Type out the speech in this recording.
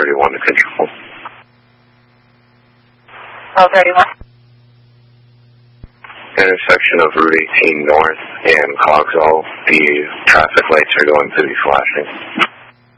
31 to control. 1231. Intersection of Route 18 North and Cogswell. The traffic lights are going to be flashing.